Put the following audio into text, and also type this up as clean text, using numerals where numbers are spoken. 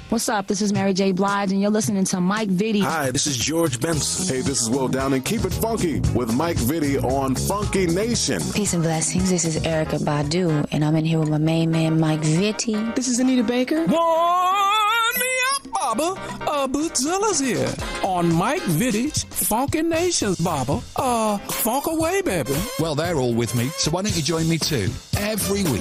What's up? This is Mary J. Blige, and you're listening to Mike Vitti. Hi, this is George Benson. Hey, this is Will Downing. Keep it funky with Mike Vitti on Funky Nation. Peace and blessings. This is Erykah Badu, and I'm in here with my main man, Mike Vitti. This is Anita Baker. Warm me up, Baba. Bootzilla's here on Mike Vitti's Funky Nations, Baba. Funk away, baby. Well, they're all with me, so why don't you join me too? Every week.